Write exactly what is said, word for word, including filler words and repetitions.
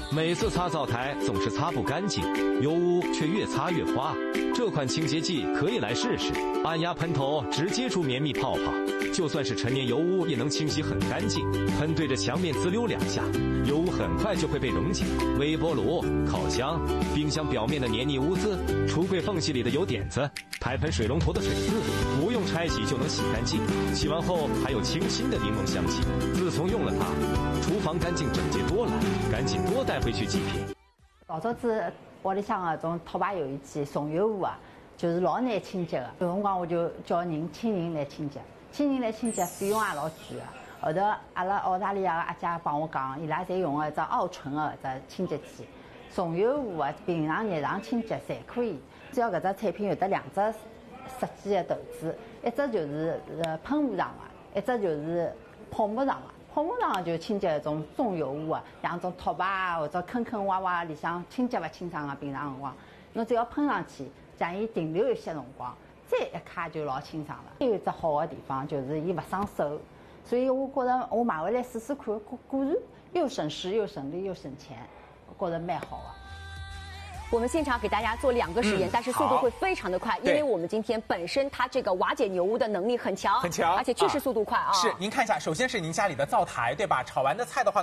每次擦灶台总是擦不干净，油污却越擦越花。这款清洁剂可以来试试，按压喷头直接出绵密泡泡，就算是陈年油污也能清洗很干净。喷对着墙面滋溜两下，油污很快就会被溶解。微波炉、烤箱、冰箱表面的黏腻污渍，橱柜缝隙里的油点子，台盆水龙头的水渍，不用拆洗就能洗干净。洗完后还有清新的柠檬香气。自从用了它，厨房干净整洁多了，赶紧多带回去几瓶。 老早子屋里向个种拖把油烟机、送油污啊，就是老难清洁的。有辰光我就叫人请人来清洁，请人来清洁费用也老贵的。后头阿拉澳大利亚个阿姐帮我讲，伊拉侪用个只奥纯个只清洁剂，送油污啊，平常日常清洁侪可以。只要搿只产品有得两只设计的头子，一只就是呃喷雾上个，一只就是泡沫上个。泡沫上就清洁一种重油污啊，像种拖把啊或者坑坑洼洼里向清洁勿清爽个平常辰光，侬只要喷上去，将伊停留一些辰光，再一揩就老清爽了。有一只好个地方就是伊勿伤手，所以我觉着我买回来试试看，果果然又省时又省力又省钱，我觉着蛮好个。 我们现场给大家做两个实验， 嗯、 但是速度会非常的快，因为我们今天本身它这个瓦解油污的能力很强， 很强， 而且确实速度快啊。 是，您看一下，首先是您家里的灶台，对吧？炒完的菜的话。